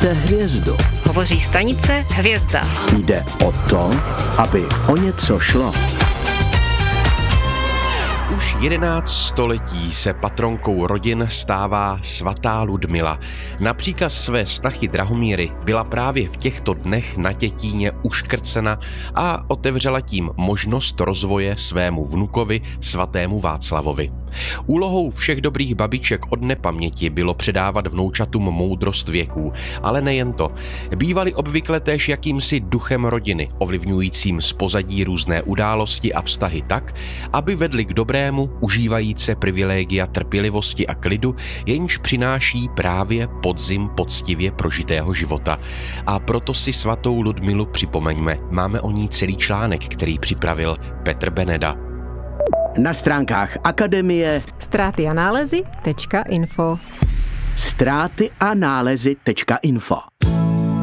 Máte hvězdu. Hovoří stanice Hvězda. Jde o to, aby o něco šlo. Už 11 století se patronkou rodin stává svatá Ludmila. Na příkaz své snachy Drahomíry byla právě v těchto dnech na Tětíně uškrcena a otevřela tím možnost rozvoje svému vnukovi svatému Václavovi. Úlohou všech dobrých babiček od nepaměti bylo předávat vnoučatům moudrost věků, ale nejen to. Bývali obvykle též jakýmsi duchem rodiny, ovlivňujícím z pozadí různé události a vztahy tak, aby vedli k dobrému, užívajíce privilegia trpělivosti a klidu, jenž přináší právě podzim poctivě prožitého života. A proto si svatou Ludmilu připomeňme. Máme o ní celý článek, který připravil Petr Beneda. Na stránkách Akademie Ztráty a nálezy.info. ztráty a nálezy.info